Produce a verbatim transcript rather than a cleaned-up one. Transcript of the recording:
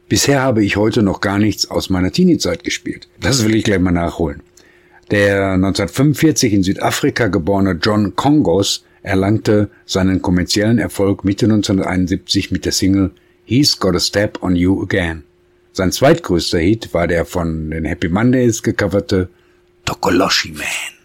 Bisher habe ich heute noch gar nichts aus meiner Teenie-Zeit gespielt. Das will ich gleich mal nachholen. Der neunzehnhundertfünfundvierzig in Südafrika geborene John Kongos erlangte seinen kommerziellen Erfolg Mitte neunzehnhunderteinundsiebzig mit der Single He's Got a Step on You Again. Sein zweitgrößter Hit war der von den Happy Mondays gecoverte Tokoloshi Man.